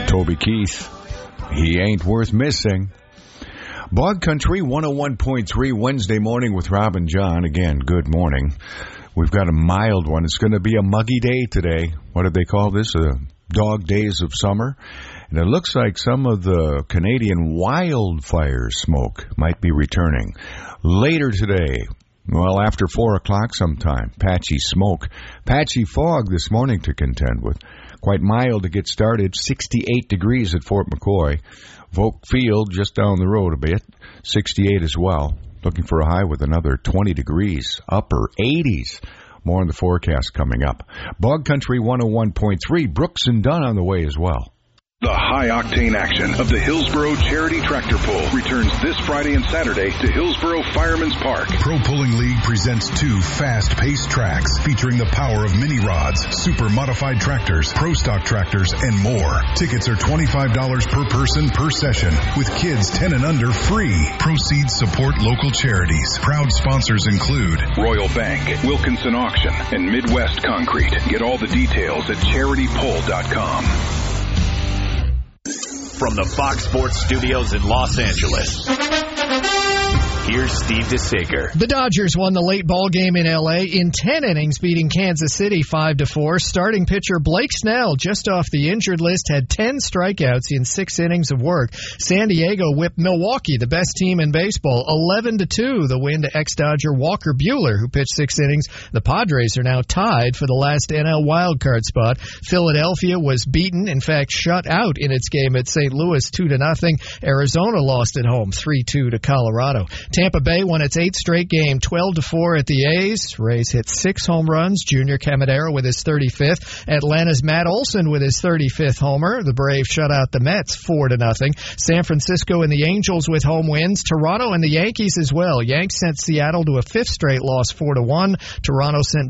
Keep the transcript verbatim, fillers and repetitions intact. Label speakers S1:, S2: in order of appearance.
S1: Toby Keith, he ain't worth missing. Bog Country one oh one point three Wednesday morning with Rob and John. Again, good morning. We've got a mild one. It's going to be a muggy day today. What did they call this? Uh, dog days of summer. And it looks like some of the Canadian wildfire smoke might be returning later today. Well, after four o'clock sometime, patchy smoke. Patchy fog this morning to contend with. Quite mild to get started, sixty-eight degrees at Fort McCoy. Volk Field, just down the road a bit, sixty-eight as well. Looking for a high with another twenty degrees, upper eighties. More in the forecast coming up. Bog Country one oh one point three, Brooks and Dunn on the way as well.
S2: The high-octane action of the Hillsboro Charity Tractor Pull returns this Friday and Saturday to Hillsboro Fireman's Park.
S3: Pro Pulling League presents two fast-paced tracks featuring the power of mini rods, super modified tractors, pro stock tractors, and more. Tickets are twenty-five dollars per person per session, with kids ten and under free. Proceeds support local charities. Proud sponsors include
S2: Royal Bank, Wilkinson Auction, and Midwest Concrete. Get all the details at charity pull dot com.
S4: From the Fox Sports Studios in Los Angeles, here's Steve DeSager.
S5: The Dodgers won the late ball game in L A in ten innings, beating Kansas City five to four. Starting pitcher Blake Snell, just off the injured list, had ten strikeouts in six innings of work. San Diego whipped Milwaukee, the best team in baseball, eleven to two. The win to ex-Dodger Walker Buehler, who pitched six innings. The Padres are now tied for the last N L wildcard spot. Philadelphia was beaten, in fact, shut out in its game at Saint Louis two to nothing. Arizona lost at home three two to Colorado. Tampa Bay won its eighth straight game, twelve to four at the A's. Rays hit six home runs. Junior Caminero with his thirty-fifth. Atlanta's Matt Olson with his thirty-fifth homer. The Braves shut out the Mets four to nothing. San Francisco and the Angels with home wins. Toronto and the Yankees as well. Yanks sent Seattle to a fifth straight loss, four to one. Toronto sent